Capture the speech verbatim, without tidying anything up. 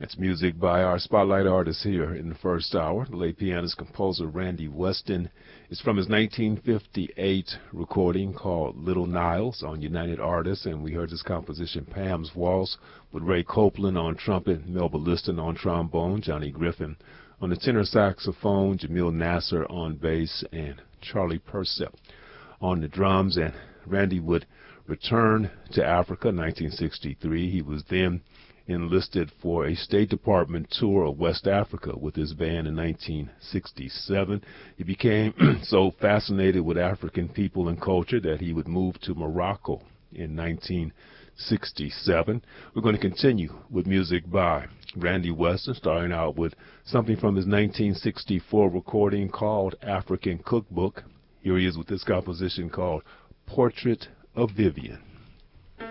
It's music by our spotlight artist here in the first hour. The late pianist composer Randy Weston. It's from his nineteen fifty-eight recording called Little Niles on United Artists, and we heard this composition Pam's Waltz with Ray Copeland on trumpet, Melba Liston on trombone, Johnny Griffin on the tenor saxophone, Jamil Nasser on bass, and Charlie Persip on the drums. And Randy would return to Africa in nineteen sixty-three. He was then enlisted for a State Department tour of West Africa with his band in nineteen sixty-seven. He became so fascinated with African people and culture that he would move to Morocco in nineteen sixty-seven. We're going to continue with music by Randy Weston, starting out with something from his nineteen sixty-four recording called African Cookbook. Here he is with this composition called Portrait of Vivian.